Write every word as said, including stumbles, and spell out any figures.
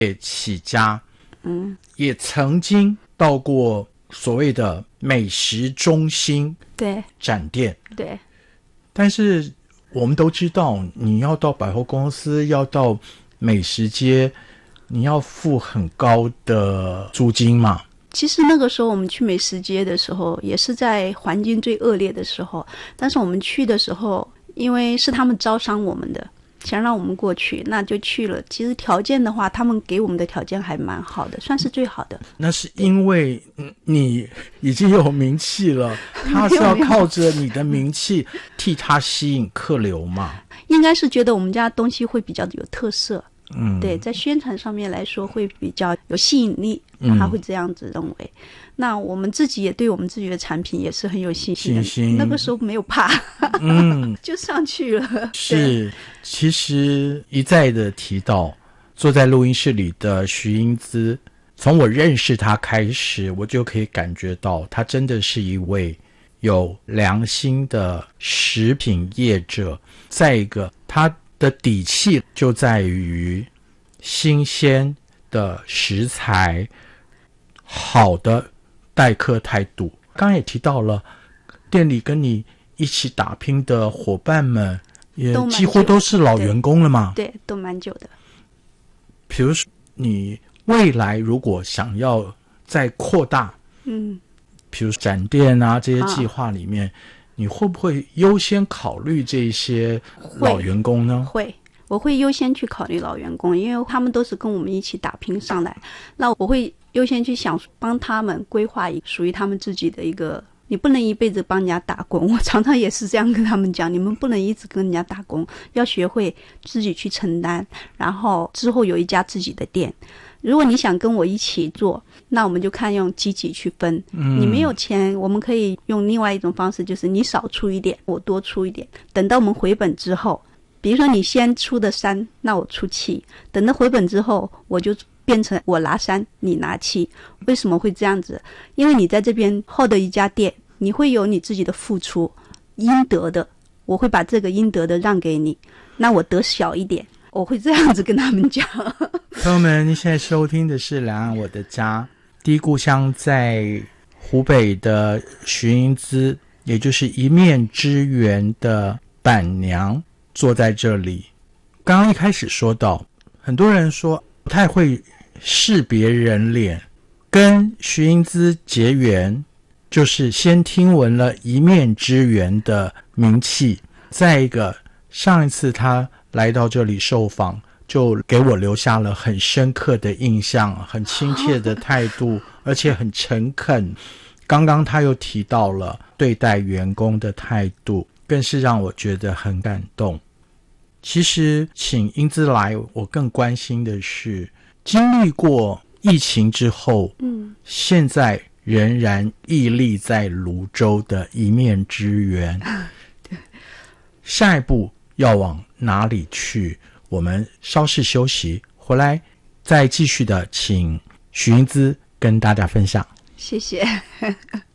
也起家， 嗯， 也曾经到过所谓的美食中心对展店， 对， 但是我们都知道，你要到百货公司，要到美食街，你要付很高的租金嘛。 其实那个时候我们去美食街的时候，也是在环境最恶劣的时候，但是我们去的时候，因为是他们招商我们的，想让我们过去，那就去了。其实条件的话，他们给我们的条件还蛮好的，算是最好的。 那是因为你已经有名气了，他是要靠着你的名气替他吸引客流嘛。 应该是觉得我们家东西会比较有特色， 嗯， 对，在宣传上面来说会比较有吸引力，他会这样子认为。嗯，那我们自己也对我们自己的产品也是很有信心的， 信心， 那个时候没有怕， 嗯， 就上去了。 是，其实一再的提到坐在录音室里的徐英姿，从我认识她开始，我就可以感觉到她真的是一位有良心的食品业者。再一个，她的底气就在于新鲜的食材，好的待客态度。刚刚也提到了店里跟你一起打拼的伙伴们也几乎都是老员工了嘛。 对，对，都蛮久的。 比如说你未来如果想要再扩大， 嗯， 比如展店啊这些计划里面，你会不会优先考虑这些老员工呢？ 会，我会优先去考虑老员工，因为他们都是跟我们一起打拼上来，那我会优先去想帮他们规划一属于他们自己的一个，你不能一辈子帮人家打工，我常常也是这样跟他们讲，你们不能一直跟人家打工，要学会自己去承担，然后之后有一家自己的店。如果你想跟我一起做，那我们就看用积极去分，嗯，你没有钱，我们可以用另外一种方式，就是你少出一点，我多出一点，等到我们回本之后，比如说你先出的三，那我出七，等到回本之后，我就变成我拿三，你拿七。为什么会这样子？因为你在这边获得一家店，你会有你自己的付出，应得的，我会把这个应得的让给你，那我得小一点，我会这样子跟他们讲。 朋友们，你现在收听的是两岸我的家，第一故乡在湖北的徐英姿，也就是一面之缘的板娘坐在这里。刚刚一开始说到，很多人说不太会识别人脸，跟徐英姿结缘就是先听闻了一面之缘的名气，再一个上一次他来到这里受访，就给我留下了很深刻的印象，很亲切的态度，而且很诚恳。刚刚他又提到了对待员工的态度，更是让我觉得很感动。其实请英姿来，我更关心的是经历过疫情之后，嗯，现在仍然屹立在泸州的一面之缘，下一步要往哪里去？我们稍事休息，回来再继续的请徐英姿跟大家分享。 谢谢。